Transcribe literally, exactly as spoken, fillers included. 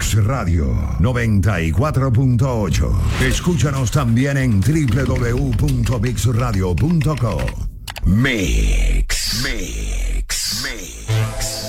Mix Radio noventa y cuatro punto ocho. Escúchanos también en doble u doble u doble u punto mix radio punto com. Mix, Mix, Mix.